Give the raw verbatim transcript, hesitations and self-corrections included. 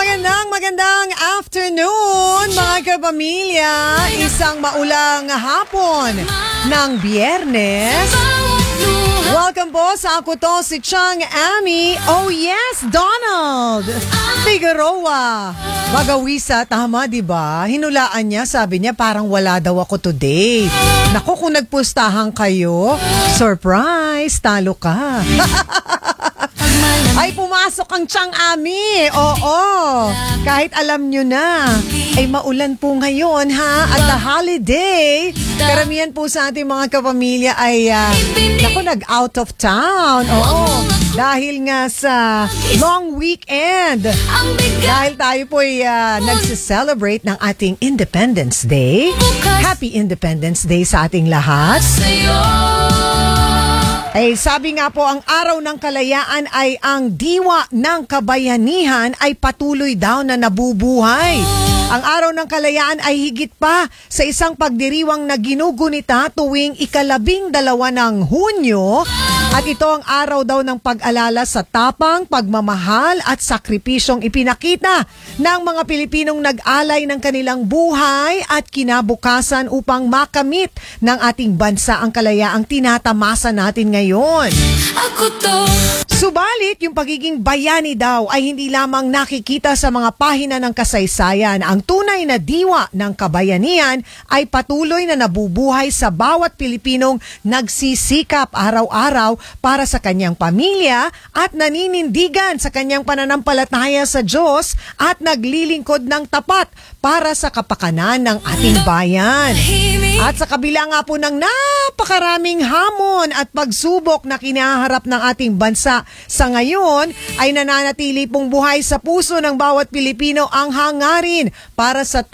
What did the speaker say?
Magandang magandang afternoon mga kapamilya. Isang maulang hapon ng Biyernes. Welcome po sa ako to si Chang Ami. Oh yes, Donald Figueroa. Magawisa, tama diba? Hinulaan niya, sabi niya parang wala daw ako today. Naku, kung nagpustahan kayo, surprise, talo ka. Ay, pumasok ang Chang Ami. Oo. Kahit alam nyo na, ay maulan po ngayon ha. At the holiday, karamihan po sa ating mga kapamilya ay uh, naku, nag-out of town. Oo. Dahil nga sa long weekend. Dahil tayo po ay uh, nagsiselebrate ng ating Independence Day. Happy Independence Day sa ating lahat. Ay sabi nga po, ang araw ng kalayaan ay ang diwa ng kabayanihan ay patuloy daw na nabubuhay. Ang araw ng kalayaan ay higit pa sa isang pagdiriwang na ginugunita tuwing ikalabing dalawa ng Hunyo. At ito ang araw daw ng pag-alala sa tapang, pagmamahal at sakripisyong ipinakita ng mga Pilipinong nag-alay ng kanilang buhay at kinabukasan upang makamit ng ating bansa ang kalayaang tinatamasa natin ngayon. Ako to. Subalit, yung pagiging bayani daw ay hindi lamang nakikita sa mga pahina ng kasaysayan. Ang tunay na diwa ng kabayanihan ay patuloy na nabubuhay sa bawat Pilipinong nagsisikap araw-araw para sa kanyang pamilya at naninindigan sa kanyang pananampalataya sa Diyos at naglilingkod ng tapat para sa kapakanan ng ating bayan. At sa kabila nga po ng napakaraming hamon at pagsubok na kinaharap ng ating bansa sa ngayon, ay nananatili pong buhay sa puso ng bawat Pilipino ang hangarin para sa